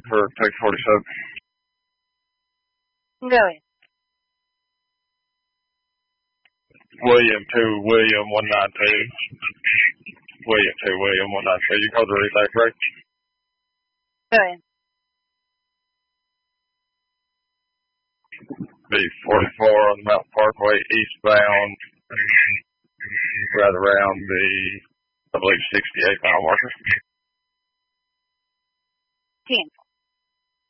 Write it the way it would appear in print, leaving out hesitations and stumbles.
for Texas 47. Going. William 2, William 192. William 2, William 192. You called the relay, correct? Going. B44 on the Mountain Parkway, eastbound, right around the, I believe, 68 mile marker. 10.